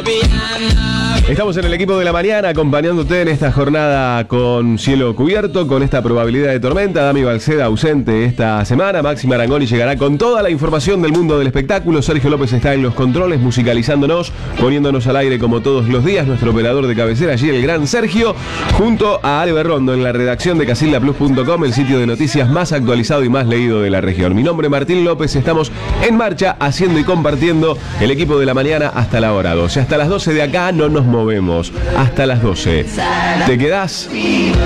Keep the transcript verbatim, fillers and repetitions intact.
Estamos en el equipo de la mañana acompañándote en esta jornada con cielo cubierto, con esta probabilidad de tormenta. Dami Balceda ausente esta semana. Maxi Marangoni llegará con toda la información del mundo del espectáculo. Sergio López está en los controles, musicalizándonos, poniéndonos al aire como todos los días. Nuestro operador de cabecera, allí el gran Sergio, junto a Ale Berrondo en la redacción de casilda plus punto com, el sitio de noticias más actualizado y más leído de la región. Mi nombre es Martín López, estamos en marcha haciendo y compartiendo el equipo de la mañana hasta la hora doce. Hasta las doce de acá no nos movemos. Hasta las doce. ¿Te quedás?